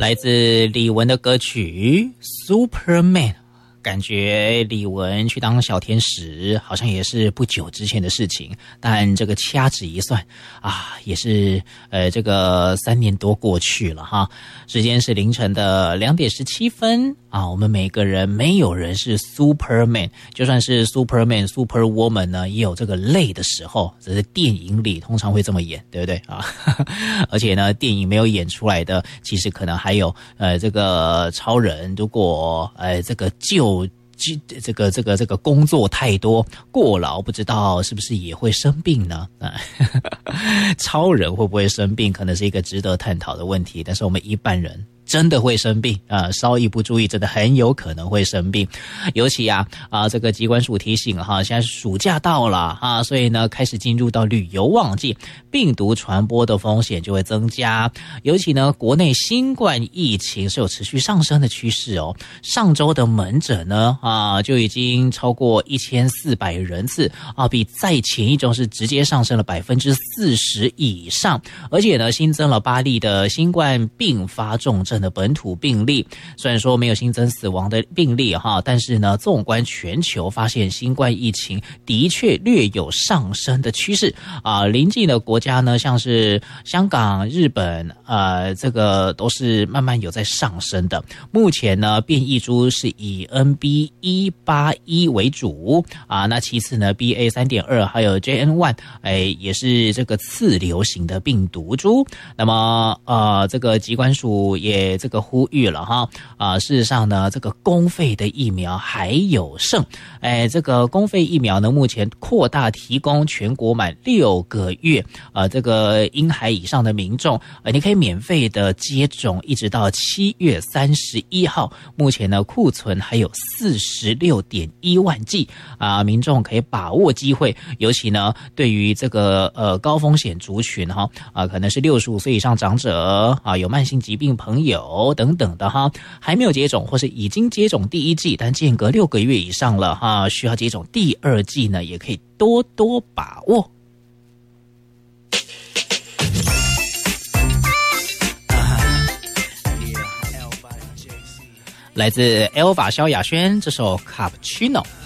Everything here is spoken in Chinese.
来自李玟的歌曲《Superman》，感觉李玟去当小天使好像也是不久之前的事情，但这个掐指一算啊，也是这个3年多过去了哈。时间是凌晨的2点17分啊。我们每个人没有人是 Superman， 就算是 Superman、Superwoman 呢，也有这个累的时候，只是电影里通常会这么演，对不对啊？而且呢，电影没有演出来的，其实可能还有这个超人，如果这个这个工作太多过劳，不知道是不是也会生病呢？超人会不会生病，可能是一个值得探讨的问题。但是我们一般人真的会生病啊，稍一不注意，真的很有可能会生病。尤其这个疾管署提醒哈，现在暑假到了啊，所以呢开始进入到旅游旺季，病毒传播的风险就会增加。尤其呢，国内新冠疫情是有持续上升的趋势哦。上周的门诊呢就已经超过1400人次啊，比在前一周是直接上升了40%以上，而且呢新增了8例的新冠并发重症的本土病例，虽然说没有新增死亡的病例哈，但是呢，纵观全球，发现新冠疫情的确略有上升的趋势啊。邻近的国家呢，像是香港、日本，这个都是慢慢有在上升的。目前呢，变异株是以 NB181 为主啊，那其次呢 BA3.2 还有 JN1，也是这个次流行的病毒株。那么这个疾管署也这个呼吁了哈事实上呢，这个公费的疫苗还有剩，这个公费疫苗呢，目前扩大提供全国满6个月这个婴孩以上的民众，你可以免费的接种，一直到7月31号。目前呢，库存还有46.1万剂民众可以把握机会，尤其呢，对于这个高风险族群可能是65岁以上长者有慢性疾病朋友等等的还没有接种或是已经接种第1剂，但间隔6个月以上了需要接种第2剂呢，也可以多多把握。来自 Elva 萧亚轩这首 Cappuccino。